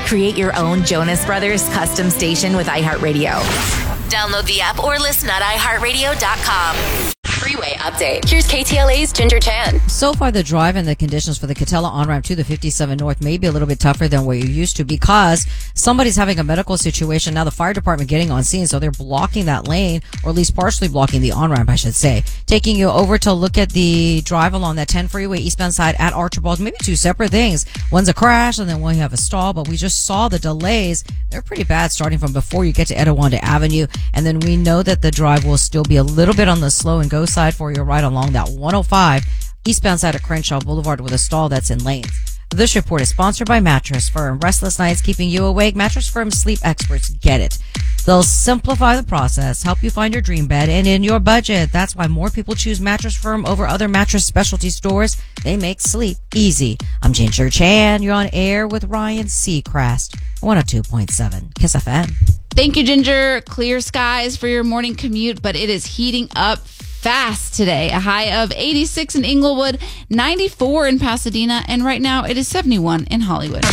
Create your own Jonas Brothers custom station with iHeartRadio. Download the app or listen at iHeartRadio.com. Freeway update. Here's KTLA's Ginger Chan. So far, the drive and the conditions for the Catella on-ramp to the 57 North may be a little bit tougher than what you're used to because somebody's having a medical situation. Now the fire department getting on scene, so they're blocking that lane, or at least partially blocking the on-ramp, I should say. Taking you over to look at the drive along that 10 freeway eastbound side at Archibald. Maybe two separate things. One's a crash and then one you have a stall, but we just saw the delays. They're pretty bad starting from before you get to Etiwanda Avenue. And then we know that the drive will still be a little bit on the slow and go side for you right along that 105 eastbound side of Crenshaw Boulevard with a stall that's in lanes. This report is sponsored by Mattress Firm. Restless nights keeping you awake? Mattress Firm sleep experts get it. They'll simplify the process, help you find your dream bed, and in your budget. That's why more people choose Mattress Firm over other mattress specialty stores. They make sleep easy. I'm Ginger Chan. You're on air with Ryan Seacrest. 102.7 Kiss FM. Thank you, Ginger. Clear skies for your morning commute, but it is heating up fast today. A high of 86 in Inglewood, 94 in Pasadena, and right now it is 71 in Hollywood.